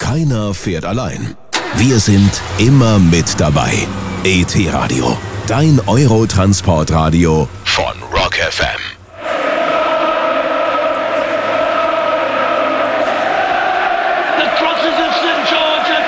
Keiner fährt allein. Wir sind immer mit dabei. ET Radio, dein Eurotransportradio von Rock FM.